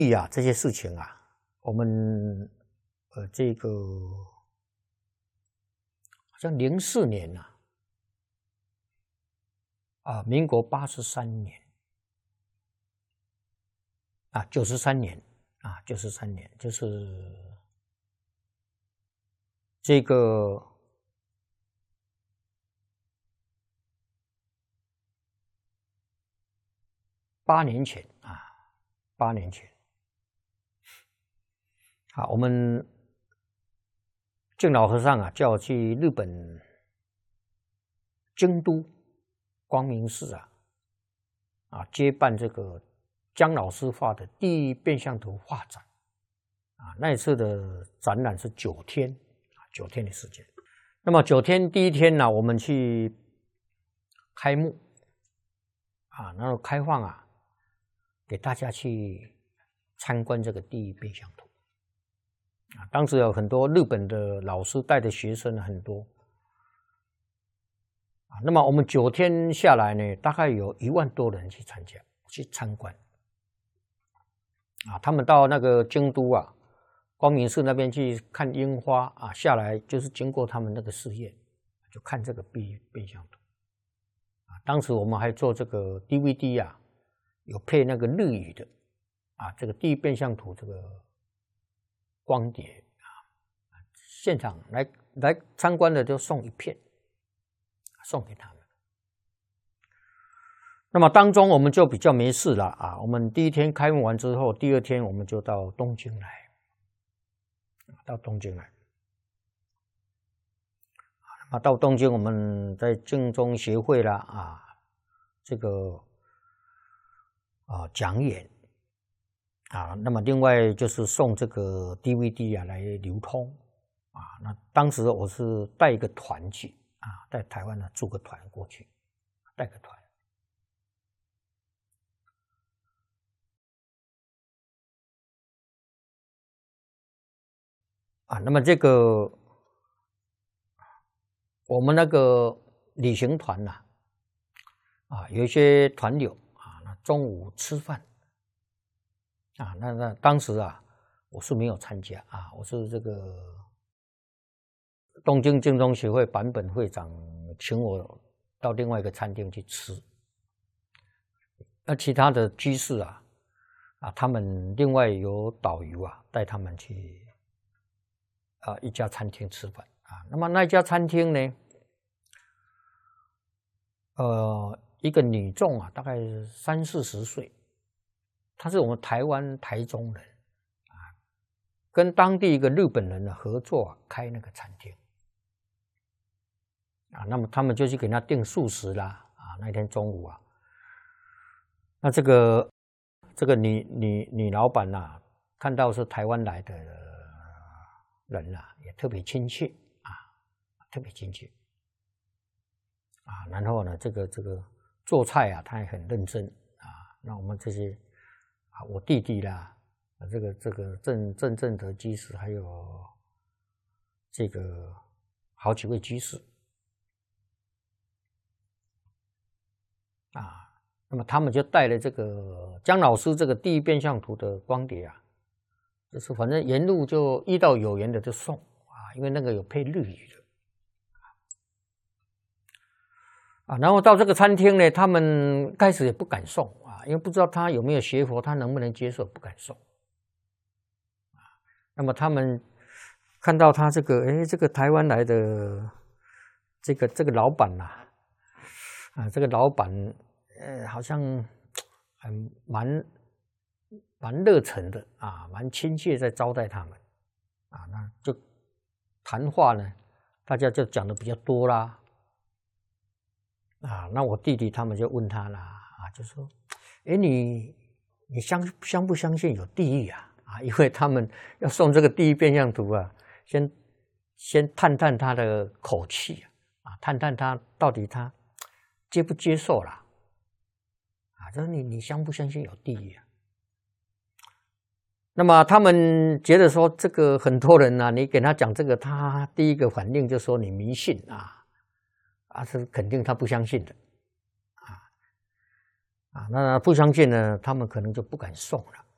啊这些事情啊，我们这个好像04年民国83年93年93年，就是这个8年前8年前，我们净老和尚叫我去日本京都光明寺接办这个姜老师画的第一变相图画展那一次的展览是9天9天的时间。那么9天第一天呢，我们去开幕然后开放给大家去参观这个第一变相图当时有很多日本的老师带的学生很多那么我们9天下来呢，大概有1万多人去参观他们到那个京都光明寺那边去看樱花下来就是经过他们那个寺院，就看这个第一变相图当时我们还做这个 DVD有配那个日语的这个第一变相图这个光碟现场来参观的就送1片送给他们。那么当中我们就比较没事了我们第一天开幕完之后，第2天我们就到东京来，那么到东京我们在净宗协会这个讲演那么另外就是送这个 DVD 来流通那当时我是带一个团去带台湾组个团过去，带个团那么这个我们那个旅行团有一些团友那中午吃饭那当时我是没有参加我是这个东京净宗协会版本会长请我到另外一个餐厅去吃，那其他的居士他们另外有导游带他们去一家餐厅吃饭那么那家餐厅呢一个女众大概30-40岁，她是我们台湾台中人跟当地一个日本人合作开那个餐厅那么他们就去给他订素食啦那天中午那这个女老板看到是台湾来的人也特别亲切特别亲切然后呢这个做菜他也很认真那我们这些我弟弟啦这个正德居士还有这个好几位居士那么他们就带了这个姜老师这个第一变相图的光碟就是反正沿路就遇到有缘的就送因为那个有配日语的然后到这个餐厅呢，他们开始也不敢送因为不知道他有没有学佛，他能不能接受，不敢送那么他们看到他这个台湾来的这个老板这个老板好像蛮热忱的蛮亲切在招待他们那就谈话呢大家就讲的比较多啦那我弟弟他们就问他啦就说你相不相信有地狱因为他们要送这个第一变相图先探探他的口气探探他到底他接不接受啦就是你相不相信有地狱那么他们觉得说这个很多人你给他讲这个，他第一个反应就说你迷信是肯定他不相信的那不相信呢，他们可能就不敢送了